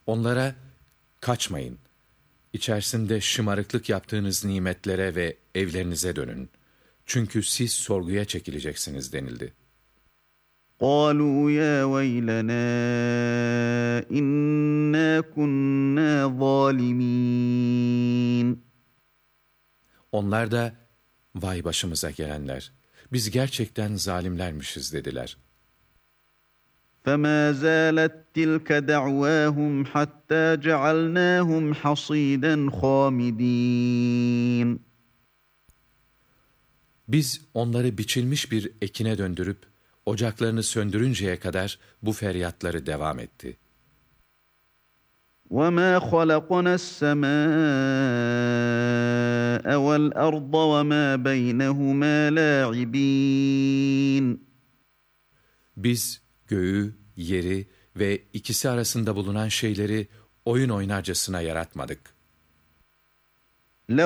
Onlara kaçmayın. İçerisinde şımarıklık yaptığınız nimetlere ve evlerinize dönün. Çünkü siz sorguya çekileceksiniz denildi. قالوا يا ويلنا إنا كنا ظالمين. Onlar da vay başımıza gelenler. Biz gerçekten zalimlermişiz dediler. فما زالت تلك دعواهم حتى جعلناهم حصيدا خامدين. Biz onları biçilmiş bir ekine döndürüp ocaklarını söndürünceye kadar bu feryatları devam etti. وَمَا خَلَقْنَا السَّمَاءَ وَالْأَرْضَ وَمَا بَيْنَهُمَا لَاعِبِينَ. Biz göğü, yeri ve ikisi arasında bulunan şeyleri oyun oynarcasına yaratmadık.